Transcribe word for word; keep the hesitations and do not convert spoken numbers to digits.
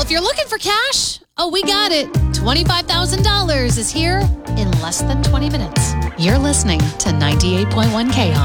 If you're looking for cash, oh, we got it. twenty-five thousand dollars is here in less than twenty minutes. You're listening to ninety-eight point one K O.